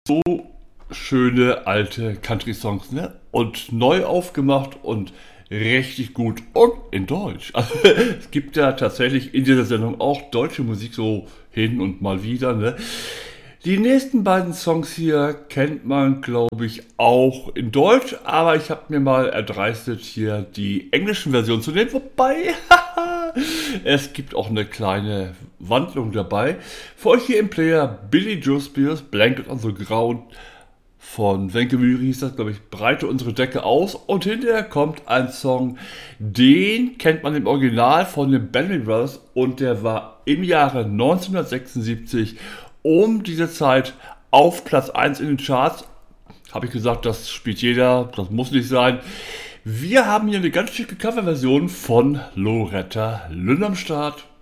So schöne alte Country-Songs, ne? Und neu aufgemacht und richtig gut und in Deutsch. Also, es gibt ja tatsächlich in dieser Sendung auch deutsche Musik so hin und mal wieder, ne? Die nächsten beiden Songs hier kennt man, glaube ich, auch in Deutsch, aber ich habe mir mal erdreistet, hier die englischen Versionen zu nehmen, wobei es gibt auch eine kleine Wandlung dabei. Für euch hier im Player Billy Joe Spears, Blanket on the Ground von Wenke Mühri hieß das, glaube ich, breite unsere Decke aus und hinterher kommt ein Song, den kennt man im Original von den Bellamy Brothers und der war im Jahre 1976 um diese Zeit auf Platz 1 in den Charts. Habe ich gesagt, das spielt jeder, das muss nicht sein. Wir haben hier eine ganz schicke Coverversion von Loretta Lynn am Start.